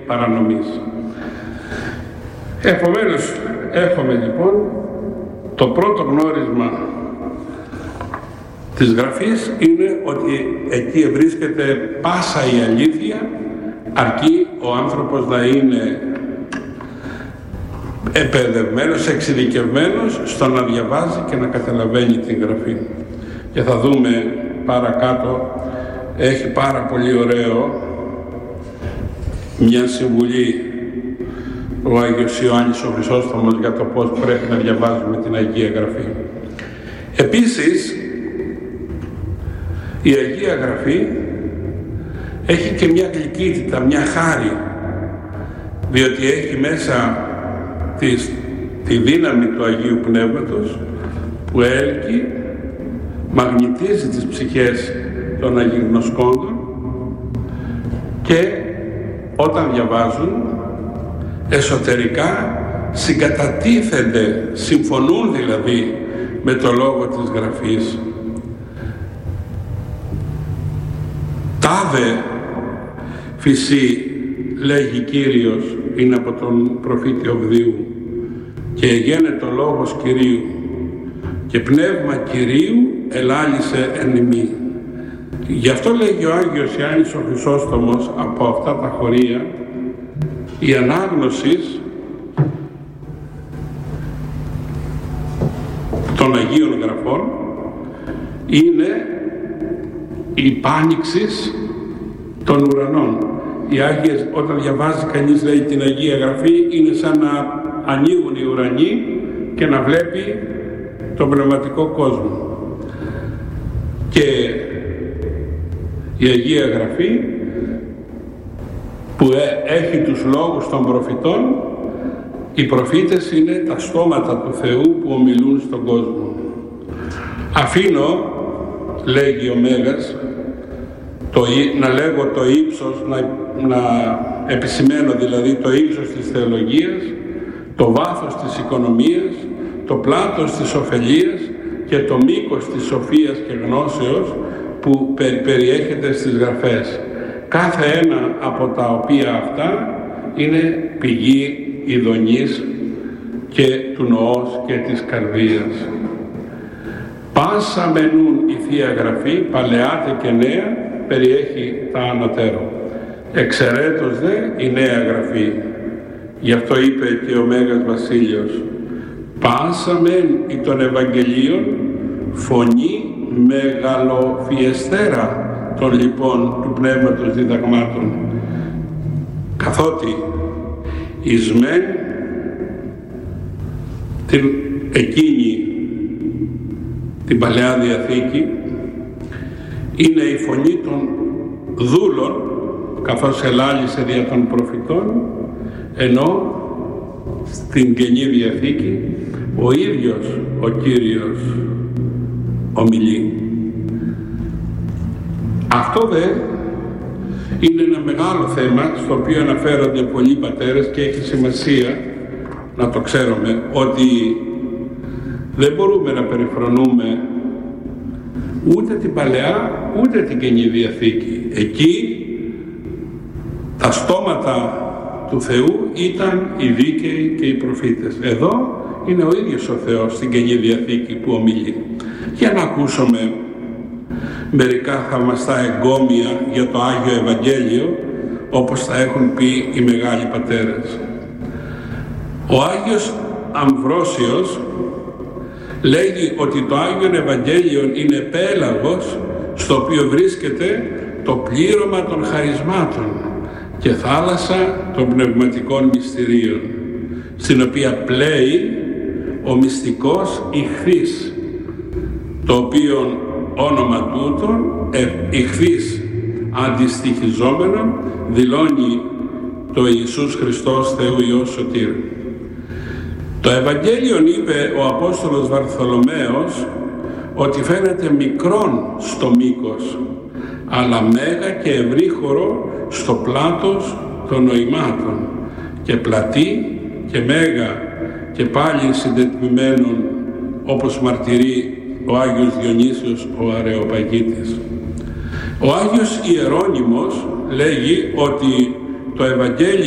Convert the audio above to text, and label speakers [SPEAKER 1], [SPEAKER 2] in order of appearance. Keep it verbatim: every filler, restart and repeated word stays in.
[SPEAKER 1] παρανομής. Επομένως, έχουμε λοιπόν το πρώτο γνώρισμα της Γραφής είναι ότι εκεί βρίσκεται πάσα η αλήθεια, αρκεί ο άνθρωπος να είναι εκπαιδευμένος, εξειδικευμένος στο να διαβάζει και να καταλαβαίνει την Γραφή. Και θα δούμε παρακάτω, έχει πάρα πολύ ωραίο μια συμβουλή ο Άγιος Ιωάννης ο Χρυσόστομος για το πώς πρέπει να διαβάζουμε την Αγία Γραφή. Επίσης, η Αγία Γραφή έχει και μια γλυκύτητα, μια χάρη, διότι έχει μέσα της, τη δύναμη του Αγίου Πνεύματος που έλκει, μαγνητίζει τις ψυχές των αγιγνωσκόντων και όταν διαβάζουν εσωτερικά συγκατατίθενται, συμφωνούν δηλαδή με το λόγο της Γραφής. Τάδε φυσί, λέγει Κύριος, είναι από τον προφήτη Οβδίου, και εγένετο λόγος Κυρίου και πνεύμα Κυρίου ελάλησε εν ημί. Γι' αυτό λέγει ο Άγιος Ιωάννης ο Χρυσόστομος από αυτά τα χωρία, η ανάγνωση των Αγίων Γραφών είναι η πάνιξη των ουρανών. Οι Άγιες, όταν διαβάζει κανείς, λέει, την Αγία Γραφή, είναι σαν να ανοίγουν οι ουρανοί και να βλέπει τον πνευματικό κόσμο. Και η Αγία Γραφή που έχει τους λόγους των προφητών, οι προφήτες είναι τα στόματα του Θεού που ομιλούν στον κόσμο. Αφήνω, λέγει ο Μέγας, το, να λέγω το ύψος, να, να επισημαίνω δηλαδή το ύψος της θεολογίας, το βάθος της οικονομίας, το πλάτος της ωφελίας και το μήκος της σοφίας και γνώσεως που περιέχεται στις Γραφές. Κάθε ένα από τα οποία αυτά είναι πηγή ειδονής και του νοός και της καρδίας. Πάσα μενούν η Θεία Γραφή, παλαιάτε και νέα, περιέχει τα ανωτέρω. Εξαιρέτως δε η Νέα Γραφή. Γι' αυτό είπε και ο Μέγας Βασίλειος, πάσα μεν των Ευαγγελίων φωνή μεγαλοφιεστέρα των λοιπόν του Πνεύματος διδαγμάτων, καθότι εις μεν την εκείνη την Παλαιά Διαθήκη είναι η φωνή των δούλων, καθώς ελάλησε δια των προφητών, ενώ στην Καινή Διαθήκη ο ίδιος ο Κύριος ομιλεί. Αυτό δε είναι ένα μεγάλο θέμα στο οποίο αναφέρονται πολλοί πατέρες και έχει σημασία να το ξέρουμε, ότι δεν μπορούμε να περιφρονούμε ούτε την Παλαιά ούτε την Καινή Διαθήκη. Εκεί τα στόματα του Θεού ήταν οι δίκαιοι και οι προφήτες. Εδώ είναι ο ίδιος ο Θεός στην Καινή Διαθήκη που ομιλεί. Για να ακούσουμε μερικά θαυμαστά εγκόμια για το Άγιο Ευαγγέλιο, όπως θα έχουν πει οι μεγάλοι πατέρες. Ο Άγιος Αμβρόσιος λέγει ότι το Άγιον Ευαγγέλιο είναι πέλαγος στο οποίο βρίσκεται το πλήρωμα των χαρισμάτων και θάλασσα των πνευματικών μυστηρίων, στην οποία πλέει ο μυστικός ηχθής, το οποίο όνομα τούτον ηχθής αντιστοιχιζόμενον δηλώνει το Ιησούς Χριστός Θεού Υιός Σωτήρ. Το Ευαγγέλιον, είπε ο Απόστολος Βαρθολομαίος, ότι φαίνεται μικρόν στο μήκος, αλλά μέγα και ευρύχωρο στο πλάτος των νοημάτων, και πλατή και μέγα και πάλι συντετμημένον, όπως μαρτυρεί ο Άγιος Διονύσιος ο Αρεοπαγίτης. Ο Άγιος Ιερώνυμος λέγει ότι το Ευαγγέλιο